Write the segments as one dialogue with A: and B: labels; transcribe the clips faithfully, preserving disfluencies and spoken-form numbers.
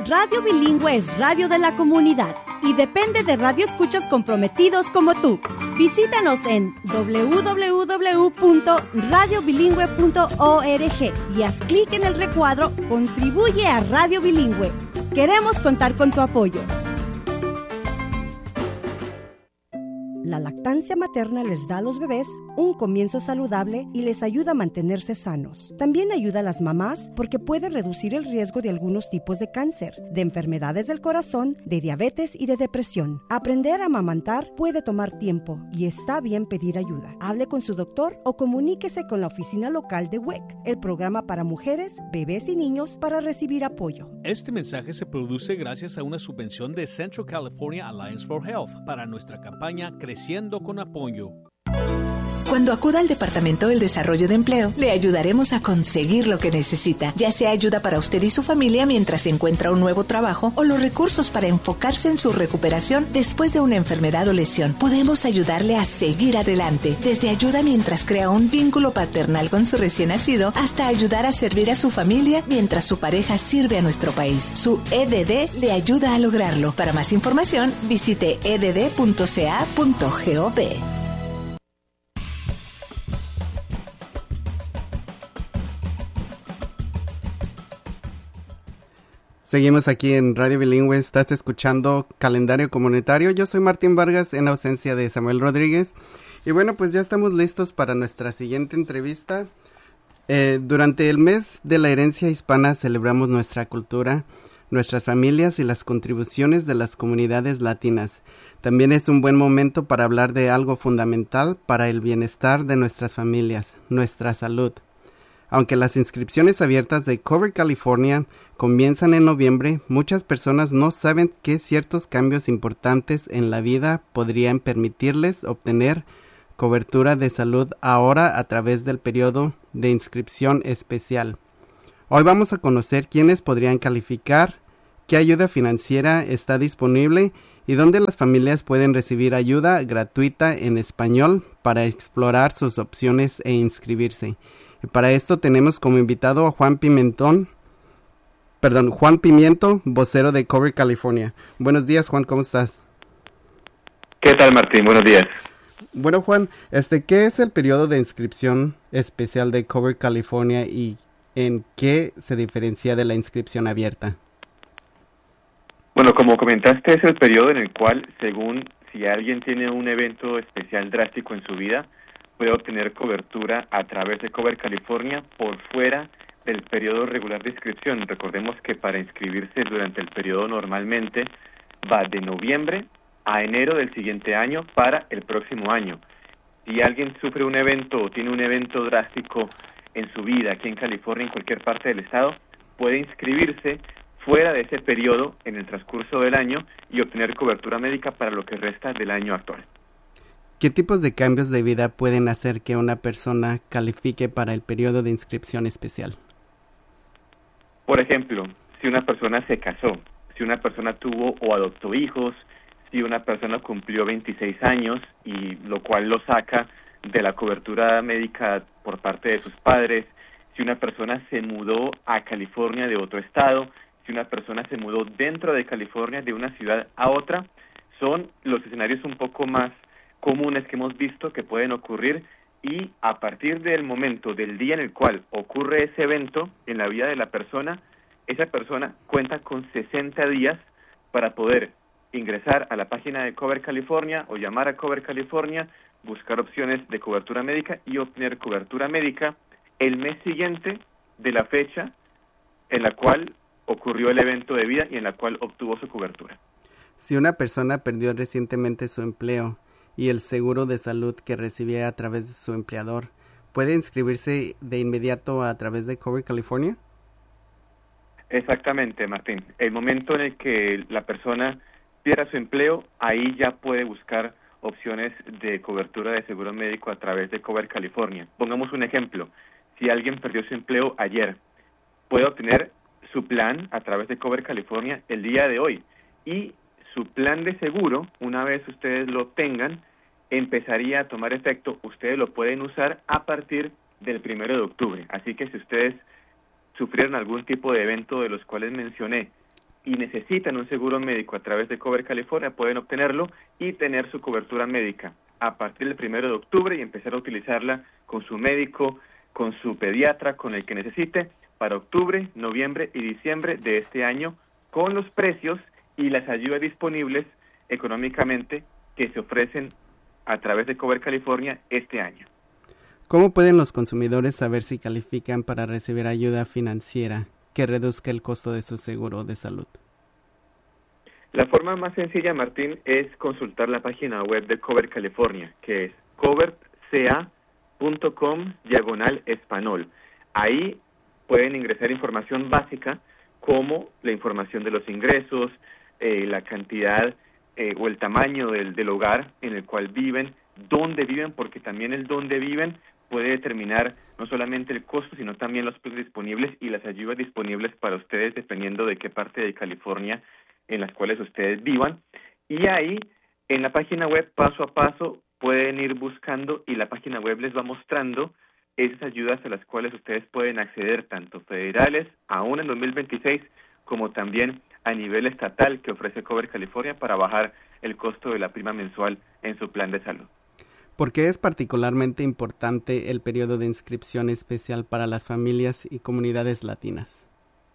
A: Radio Bilingüe es radio de la comunidad y depende de radioescuchas comprometidos como tú. Visítanos en doble u doble u doble u punto radio bilingüe punto org y haz clic en el recuadro Contribuye a Radio Bilingüe. Queremos contar con tu apoyo. La lactancia materna les da a los bebés un comienzo saludable y les ayuda a mantenerse sanos. También ayuda a las mamás porque puede reducir el riesgo de algunos tipos de cáncer, de enfermedades del corazón, de diabetes y de depresión. Aprender a amamantar puede tomar tiempo y está bien pedir ayuda. Hable con su doctor o comuníquese con la oficina local de W E C, el programa para mujeres, bebés y niños, para recibir apoyo.
B: Este mensaje se produce gracias a una subvención de Central California Alliance for Health para nuestra campaña Creciendo con Apoyo.
C: Cuando acuda al Departamento del Desarrollo de Empleo, le ayudaremos a conseguir lo que necesita, ya sea ayuda para usted y su familia mientras encuentra un nuevo trabajo o los recursos para enfocarse en su recuperación después de una enfermedad o lesión. Podemos ayudarle a seguir adelante, desde ayuda mientras crea un vínculo paternal con su recién nacido hasta ayudar a servir a su familia mientras su pareja sirve a nuestro país. Su E D D le ayuda a lograrlo. Para más información, visite e d d punto c a punto gov.
D: Seguimos aquí en Radio Bilingüe, estás escuchando Calendario Comunitario. Yo soy Martín Vargas en ausencia de Samuel Rodríguez. Y bueno, pues ya estamos listos para nuestra siguiente entrevista. Eh, durante el mes de la herencia hispana celebramos nuestra cultura, nuestras familias y las contribuciones de las comunidades latinas. También es un buen momento para hablar de algo fundamental para el bienestar de nuestras familias, nuestra salud. Aunque las inscripciones abiertas de Covered California comienzan en noviembre, muchas personas no saben que ciertos cambios importantes en la vida podrían permitirles obtener cobertura de salud ahora a través del periodo de inscripción especial. Hoy vamos a conocer quiénes podrían calificar, qué ayuda financiera está disponible y dónde las familias pueden recibir ayuda gratuita en español para explorar sus opciones e inscribirse. Y para esto tenemos como invitado a Juan Pimentón, perdón, Juan Pimiento, vocero de Covered California. Buenos días, Juan, ¿cómo estás?
E: ¿Qué tal, Martín? Buenos días.
D: Bueno, Juan, este, ¿qué es el periodo de inscripción especial de Covered California y en qué se diferencia de la inscripción abierta?
E: Bueno, como comentaste, es el periodo en el cual, según si alguien tiene un evento especial drástico en su vida, puede obtener cobertura a través de Covered California por fuera del periodo regular de inscripción. Recordemos que para inscribirse durante el periodo normalmente va de noviembre a enero del siguiente año para el próximo año. Si alguien sufre un evento o tiene un evento drástico en su vida aquí en California, en cualquier parte del estado, puede inscribirse fuera de ese periodo en el transcurso del año y obtener cobertura médica para lo que resta del año actual.
D: ¿Qué tipos de cambios de vida pueden hacer que una persona califique para el periodo de inscripción especial?
E: Por ejemplo, si una persona se casó, si una persona tuvo o adoptó hijos, si una persona cumplió veintiséis años y lo cual lo saca de la cobertura médica por parte de sus padres, si una persona se mudó a California de otro estado, si una persona se mudó dentro de California de una ciudad a otra, son los escenarios un poco más comunes que hemos visto que pueden ocurrir y a partir del momento, del día en el cual ocurre ese evento en la vida de la persona, esa persona cuenta con sesenta días para poder ingresar a la página de Covered California o llamar a Covered California, buscar opciones de cobertura médica y obtener cobertura médica el mes siguiente de la fecha en la cual ocurrió el evento de vida y en la cual obtuvo su cobertura.
D: Si una persona perdió recientemente su empleo y el seguro de salud que recibía a través de su empleador, ¿puede inscribirse de inmediato a través de Covered California?
E: Exactamente, Martín. El momento en el que la persona pierda su empleo, ahí ya puede buscar opciones de cobertura de seguro médico a través de Covered California. Pongamos un ejemplo. Si alguien perdió su empleo ayer, puede obtener su plan a través de Covered California el día de hoy. Y su plan de seguro, una vez ustedes lo tengan, empezaría a tomar efecto. Ustedes lo pueden usar a partir del primero de octubre. Así que si ustedes sufrieron algún tipo de evento de los cuales mencioné y necesitan un seguro médico a través de Cover California, pueden obtenerlo y tener su cobertura médica a partir del primero de octubre y empezar a utilizarla con su médico, con su pediatra, con el que necesite, para octubre, noviembre y diciembre de este año, con los precios y las ayudas disponibles económicamente que se ofrecen a través de Cover California este año.
D: ¿Cómo pueden los consumidores saber si califican para recibir ayuda financiera que reduzca el costo de su seguro de salud?
E: La forma más sencilla, Martín, es consultar la página web de Cover California, que es coverca punto com diagonal español. Ahí pueden ingresar información básica como la información de los ingresos, eh, la cantidad eh, o el tamaño del, del hogar en el cual viven, dónde viven, porque también el dónde viven puede determinar no solamente el costo, sino también los precios disponibles y las ayudas disponibles para ustedes, dependiendo de qué parte de California en las cuales ustedes vivan. Y ahí, en la página web, paso a paso, pueden ir buscando y la página web les va mostrando esas ayudas a las cuales ustedes pueden acceder, tanto federales, aún en dos mil veintiséis, como también a nivel estatal que ofrece Cover California para bajar el costo de la prima mensual en su plan de salud.
D: ¿Por qué es particularmente importante el periodo de inscripción especial para las familias y comunidades latinas?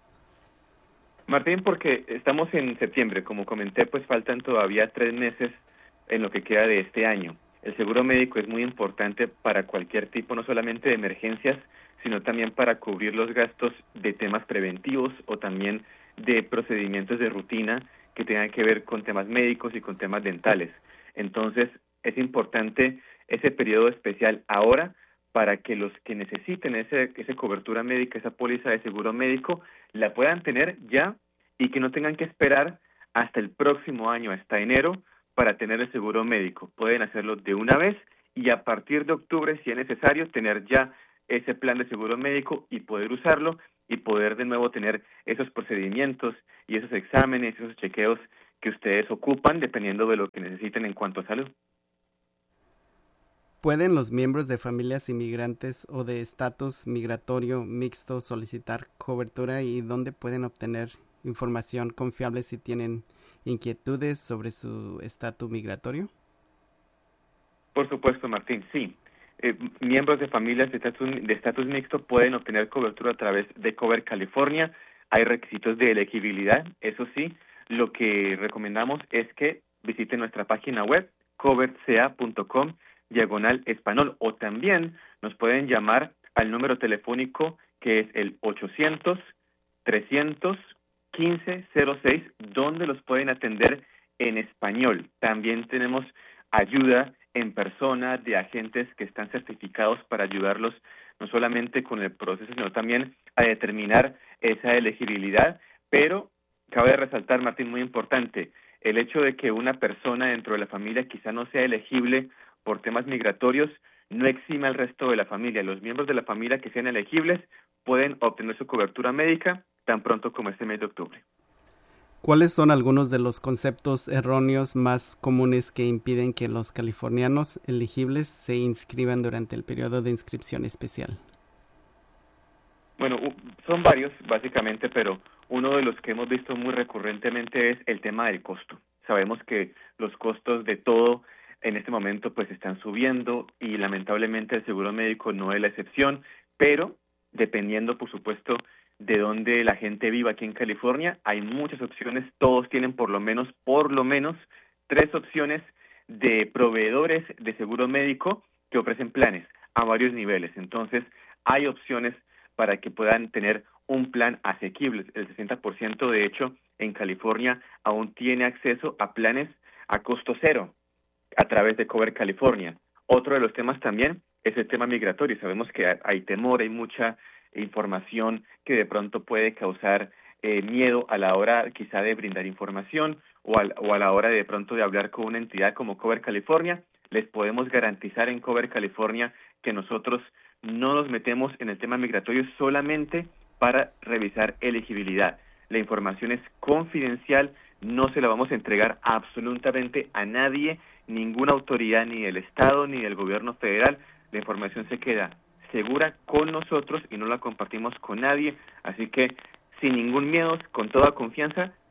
E: Martín, porque estamos en septiembre, como comenté, pues faltan todavía tres meses en lo que queda de este año. El seguro médico es muy importante para cualquier tipo, no solamente de emergencias, sino también para cubrir los gastos de temas preventivos o también de procedimientos de rutina que tengan que ver con temas médicos y con temas dentales. Entonces, es importante ese periodo especial ahora para que los que necesiten ese, esa cobertura médica, esa póliza de seguro médico, la puedan tener ya y que no tengan que esperar hasta el próximo año, hasta enero, para tener el seguro médico. Pueden hacerlo de una vez y a partir de octubre, si es necesario, tener ya ese plan de seguro médico y poder usarlo y poder de nuevo tener esos procedimientos y esos exámenes, esos chequeos que ustedes ocupan dependiendo de lo que necesiten en cuanto a salud.
D: ¿Pueden los miembros de familias inmigrantes o de estatus migratorio mixto solicitar cobertura y dónde pueden obtener información confiable si tienen inquietudes sobre su estatus migratorio?
E: Por supuesto, Martín, sí. Eh, miembros de familias de estatus de estatus mixto pueden obtener cobertura a través de Cover California. Hay requisitos de elegibilidad, eso sí. Lo que recomendamos es que visiten nuestra página web, coverca punto com diagonal español, o también nos pueden llamar al número telefónico que es el ochocientos, trescientos, quince cero seis, donde los pueden atender en español. También tenemos ayuda en persona de agentes que están certificados para ayudarlos no solamente con el proceso, sino también a determinar esa elegibilidad, pero cabe resaltar, Martín, muy importante, el hecho de que una persona dentro de la familia quizá no sea elegible por temas migratorios no exime al resto de la familia. Los miembros de la familia que sean elegibles pueden obtener su cobertura médica tan pronto como este mes de octubre.
D: ¿Cuáles son algunos de los conceptos erróneos más comunes que impiden que los californianos elegibles se inscriban durante el periodo de inscripción especial?
E: Bueno, son varios básicamente, pero uno de los que hemos visto muy recurrentemente es el tema del costo. Sabemos que los costos de todo en este momento pues están subiendo y lamentablemente el seguro médico no es la excepción, pero dependiendo por supuesto de dónde la gente viva aquí en California, hay muchas opciones, todos tienen por lo menos, por lo menos tres opciones de proveedores de seguro médico que ofrecen planes a varios niveles. Entonces, hay opciones para que puedan tener un plan asequible. El sesenta por ciento de hecho en California aún tiene acceso a planes a costo cero a través de Cover California. Otro de los temas también es el tema migratorio. Sabemos que hay temor, hay mucha información que de pronto puede causar eh, miedo a la hora quizá de brindar información o a, o a la hora de, de pronto de hablar con una entidad como Cover California. Les podemos garantizar en Cover California que nosotros no nos metemos en el tema migratorio solamente para revisar elegibilidad. La información es confidencial, no se la vamos a entregar absolutamente a nadie, ninguna autoridad, ni del Estado, ni del gobierno federal. La información se queda segura con nosotros y no la compartimos con nadie, así que sin ningún miedo, con toda confianza,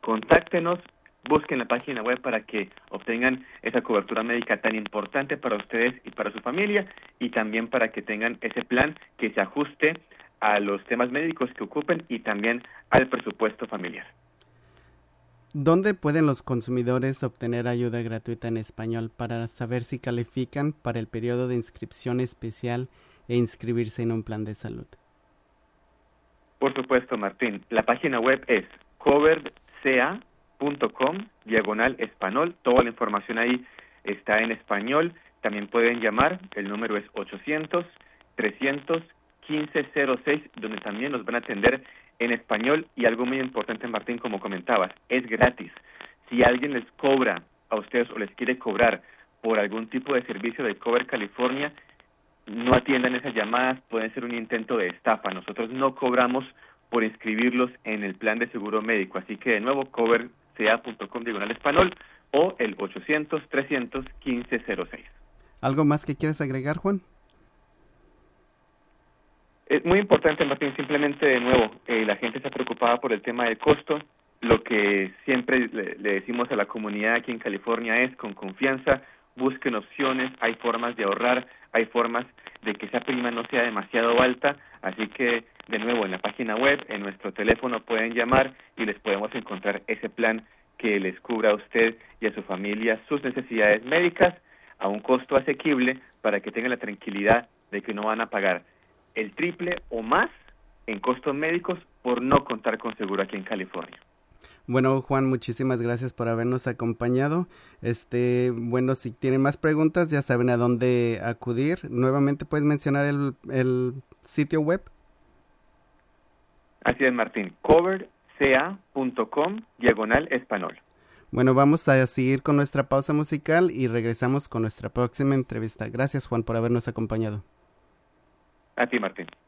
E: contáctenos, busquen la página web para que obtengan esa cobertura médica tan importante para ustedes y para su familia, y también para que tengan ese plan que se ajuste a los temas médicos que ocupen y también al presupuesto familiar.
D: ¿Dónde pueden los consumidores obtener ayuda gratuita en español para saber si califican para el periodo de inscripción especial e inscribirse en un plan de salud?
E: Por supuesto, Martín. La página web es coveredca punto com diagonal español. Toda la información ahí está en español. También pueden llamar. El número es ochocientos, trescientos, quince cero seis, donde también los van a atender en español. Y algo muy importante, Martín, como comentabas, es gratis. Si alguien les cobra a ustedes o les quiere cobrar por algún tipo de servicio de Cover California, no atiendan esas llamadas, pueden ser un intento de estafa. Nosotros no cobramos por inscribirlos en el plan de seguro médico. Así que, de nuevo, coveredca punto com diagonal español o el ochocientos, trescientos, quince cero seis.
D: ¿Algo más que quieres agregar, Juan?
E: Es muy importante, Martín, simplemente de nuevo, eh, la gente está preocupada por el tema del costo. Lo que siempre le, le decimos a la comunidad aquí en California es, con confianza, busquen opciones, hay formas de ahorrar, hay formas de que esa prima no sea demasiado alta, así que, de nuevo, en la página web, en nuestro teléfono pueden llamar y les podemos encontrar ese plan que les cubra a usted y a su familia sus necesidades médicas a un costo asequible, para que tengan la tranquilidad de que no van a pagar el triple o más en costos médicos por no contar con seguro aquí en California.
D: Bueno, Juan, muchísimas gracias por habernos acompañado. Este, bueno, si tienen más preguntas, ya saben a dónde acudir. Nuevamente, ¿puedes mencionar el, el sitio web?
E: Así es, Martín. coveredca punto com diagonal español.
D: Bueno, vamos a seguir con nuestra pausa musical y regresamos con nuestra próxima entrevista. Gracias, Juan, por habernos acompañado.
E: A ti, Martín.